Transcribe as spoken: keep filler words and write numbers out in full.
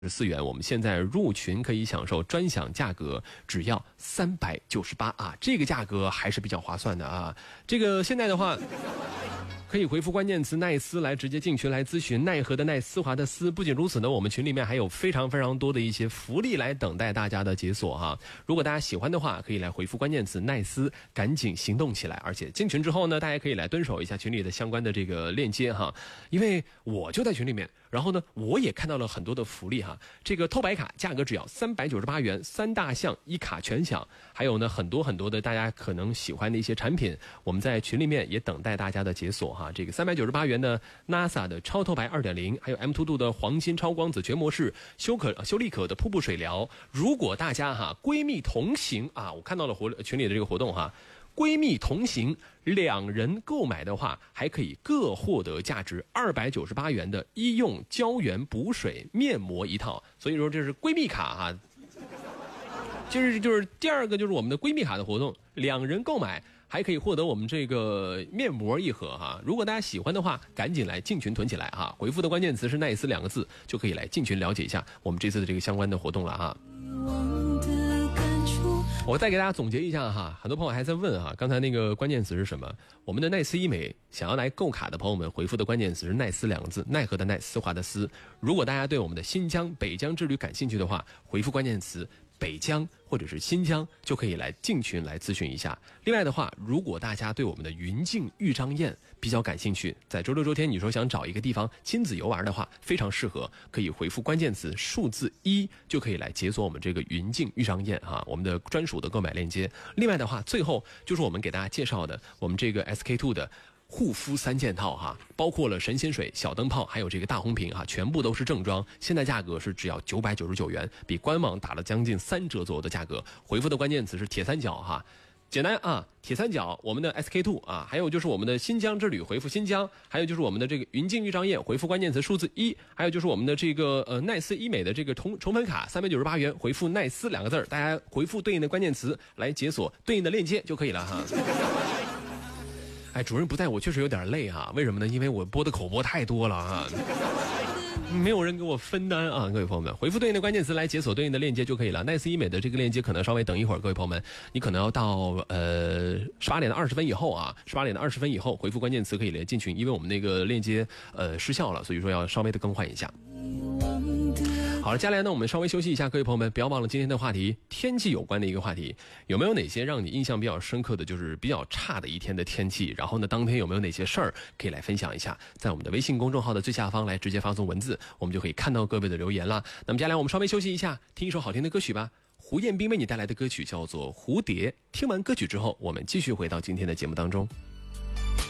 十四元，我们现在入群可以享受专享价格，只要三百九十八啊，这个价格还是比较划算的啊。这个现在的话，可以回复关键词奈斯来直接进群来咨询，奈何的奈，丝滑的丝。不仅如此呢，我们群里面还有非常非常多的一些福利来等待大家的解锁哈。如果大家喜欢的话，可以来回复关键词奈斯，赶紧行动起来。而且进群之后呢，大家可以来蹲守一下群里的相关的这个链接哈，因为我就在群里面，然后呢，我也看到了很多的福利哈。这个偷白卡价格只要三百九十八元，三大项一卡全享，还有呢很多很多的大家可能喜欢的一些产品，我们在群里面也等待大家的解锁哈。啊，这个三百九十八元的 NASA 的超透白 二点零， 还有 M 二 度的黄金超光子全模式修可修丽可的瀑布水疗。如果大家哈闺蜜同行啊，我看到了活群里的这个活动哈，闺蜜同行两人购买的话，还可以各获得价值二百九十八元的医用胶原补水面膜一套。所以说这是闺蜜卡哈，就是就是第二个就是我们的闺蜜卡的活动，两人购买还可以获得我们这个面膜一盒哈。如果大家喜欢的话，赶紧来进群囤起来哈。回复的关键词是奈斯两个字，就可以来进群了解一下我们这次的这个相关的活动了哈。我再给大家总结一下哈，很多朋友还在问哈，刚才那个关键词是什么？我们的奈斯医美想要来购卡的朋友们，回复的关键词是奈斯两个字，奈何的奈，丝滑的丝。如果大家对我们的新疆、北疆之旅感兴趣的话，回复关键词北疆或者是新疆，就可以来进群来咨询一下。另外的话，如果大家对我们的云境玉章宴比较感兴趣，在周六周天你说想找一个地方亲子游玩的话，非常适合，可以回复关键词数字一，就可以来解锁我们这个云境玉章宴哈，我们的专属的购买链接。另外的话，最后就是我们给大家介绍的我们这个 S K 二 的护肤三件套哈，包括了神仙水、小灯泡，还有这个大红瓶哈，全部都是正装，现在价格是只要九百九十九元，比官网打了将近三折左右的价格。回复的关键词是铁三角哈，简单啊，铁三角，我们的 S K 二 啊，还有就是我们的新疆之旅，回复新疆，还有就是我们的这个云境玉章宴，回复关键词数字一，还有就是我们的这个呃奈斯医美的这个重重粉卡三百九十八元，回复奈斯两个字，大家回复对应的关键词来解锁对应的链接就可以了哈。哎，主任不在，我确实有点累哈。为什么呢？因为我播的口播太多了哈，没有人给我分担啊。各位朋友们，回复对应的关键词来解锁对应的链接就可以了。奈斯医美的这个链接可能稍微等一会儿，各位朋友们，你可能要到呃十八点的二十分以后啊，十八点的二十分以后回复关键词可以来进群，因为我们那个链接呃失效了，所以说要稍微的更换一下。好了，接下来呢，我们稍微休息一下，各位朋友们，不要忘了今天的话题，天气有关的一个话题，有没有哪些让你印象比较深刻的，就是比较差的一天的天气？然后呢，当天有没有哪些事儿可以来分享一下？在我们的微信公众号的最下方来直接发送文字，我们就可以看到各位的留言了。那么接下来我们稍微休息一下，听一首好听的歌曲吧。胡彦斌为你带来的歌曲叫做《蝴蝶》。听完歌曲之后，我们继续回到今天的节目当中。